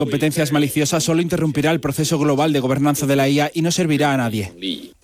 Competencias maliciosas solo interrumpirá el proceso global de gobernanza de la IA y no servirá a nadie.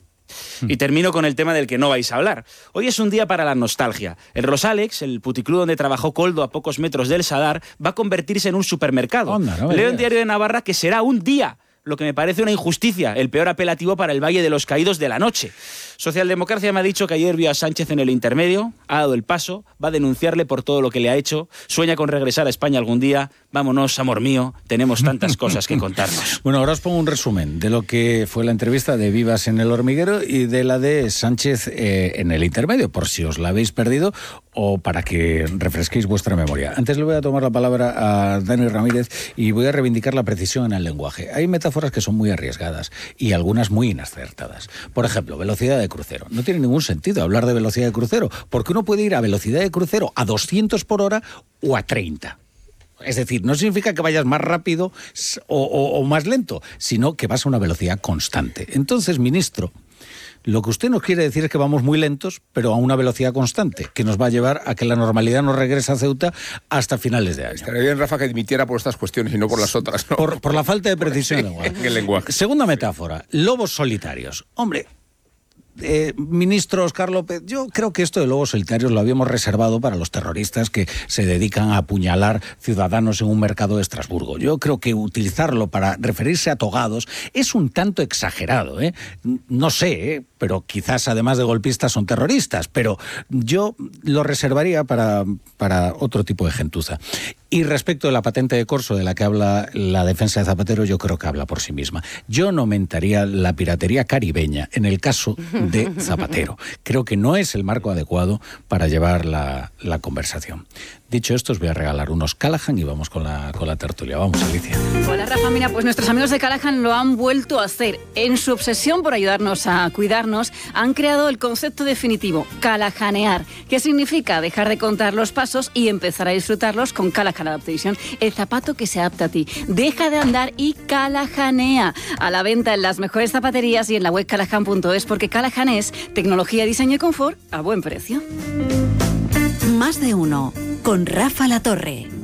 Y termino con el tema del que no vais a hablar. Hoy es un día para la nostalgia. El Rosalex, el puticlub donde trabajó Koldo a pocos metros del Sadar, va a convertirse en un supermercado. Onda, no Leo en Diario de Navarra que será un día, lo que me parece una injusticia, el peor apelativo para el Valle de los Caídos de la noche. Socialdemocracia me ha dicho que ayer vio a Sánchez en el intermedio, ha dado el paso, va a denunciarle por todo lo que le ha hecho, sueña con regresar a España algún día. Vámonos, amor mío, tenemos tantas cosas que contarnos. Bueno, ahora os pongo un resumen de lo que fue la entrevista de Vivas en El Hormiguero y de la de Sánchez en el intermedio, por si os la habéis perdido o para que refresquéis vuestra memoria. Antes le voy a tomar la palabra a Dani Ramírez y voy a reivindicar la precisión en el lenguaje. Hay metáforas que son muy arriesgadas y algunas muy inacertadas. Por ejemplo, velocidad de crucero. No tiene ningún sentido hablar de velocidad de crucero, porque uno puede ir a velocidad de crucero a 200 por hora o a 30. Es decir, no significa que vayas más rápido o más lento, sino que vas a una velocidad constante. Entonces, ministro, lo que usted nos quiere decir es que vamos muy lentos, pero a una velocidad constante, que nos va a llevar a que la normalidad nos regrese a Ceuta hasta finales de año. Estaría bien, Rafa, que dimitiera por estas cuestiones y no por las otras, ¿no? Por la falta de precisión en el lenguaje. Segunda metáfora, lobos solitarios. Hombre, ministro Óscar López, yo creo que esto de lobos solitarios lo habíamos reservado para los terroristas que se dedican a apuñalar ciudadanos en un mercado de Estrasburgo. Yo creo que utilizarlo para referirse a togados es un tanto exagerado, ¿eh? No sé, pero quizás además de golpistas son terroristas, pero yo lo reservaría para otro tipo de gentuza. Y respecto de la patente de corso de la que habla la defensa de Zapatero, yo creo que habla por sí misma. Yo no aumentaría la piratería caribeña en el caso de Zapatero. Creo que no es el marco adecuado para llevar la conversación. Dicho esto, os voy a regalar unos Callahan y vamos con la tertulia. Vamos, Alicia. Hola, Rafa. Mira, pues nuestros amigos de Callahan lo han vuelto a hacer. En su obsesión por ayudarnos a cuidarnos, han creado el concepto definitivo, Callahanear, que significa dejar de contar los pasos y empezar a disfrutarlos con Callahan Adaptation, el zapato que se adapta a ti. Deja de andar y Callahanea. A la venta en las mejores zapaterías y en la web callahan.es, porque Callahan es tecnología, diseño y confort a buen precio. Más de uno, con Rafa Latorre.